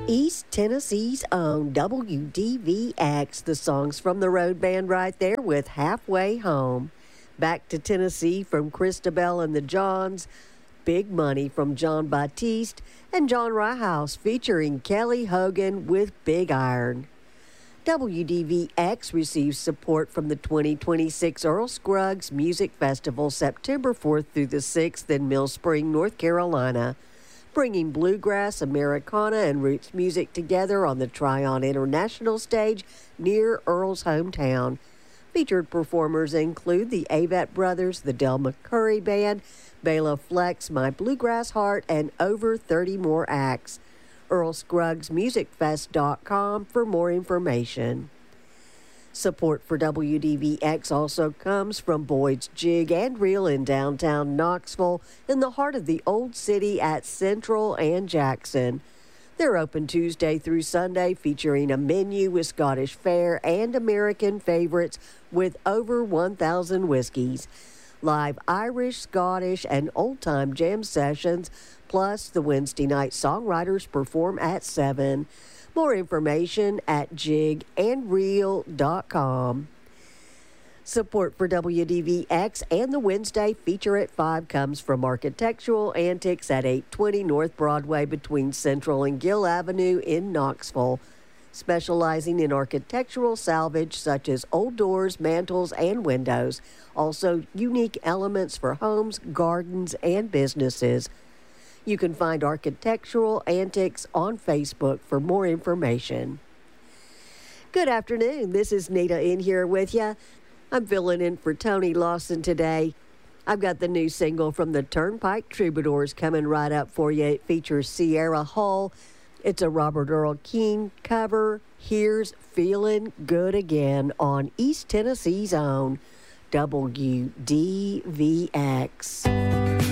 East Tennessee's own WDVX, the songs from the road band right there with Halfway Home. Back to Tennessee from Christabel and the Johns, Big Money from John Batiste, and John Ryhouse featuring Kelly Hogan with Big Iron. WDVX receives support from the 2026 Earl Scruggs Music Festival September 4th through the 6th in Mill Spring, North Carolina, bringing bluegrass, Americana, and roots music together on the Tryon International stage near Earl's hometown. Featured performers include the Avett Brothers, the Del McCurry Band, Bela Flex, My Bluegrass Heart, and over 30 more acts. EarlScruggsMusicFest.com for more information. Support for WDVX also comes from Boyd's Jig and Reel in downtown Knoxville, in the heart of the Old City at Central and Jackson. They're open Tuesday through Sunday, featuring a menu with Scottish fare and American favorites with over 1,000 whiskeys. Live Irish, Scottish, and old-time jam sessions, plus the Wednesday night songwriters perform at 7. More information at jigandreel.com. Support for WDVX and the Wednesday feature at 5 comes from Architectural Antics at 820 North Broadway between Central and Gill Avenue in Knoxville. Specializing in architectural salvage such as old doors, mantels, and windows. Also, unique elements for homes, gardens, and businesses. You can find Architectural Antics on Facebook for more information. Good afternoon. This is Nita in here with you. I'm filling in for Tony Lawson today. I've got the new single from the Turnpike Troubadours coming right up for you. It features Sierra Hull. It's a Robert Earl Keen cover. Here's Feeling Good Again on East Tennessee's own WDVX.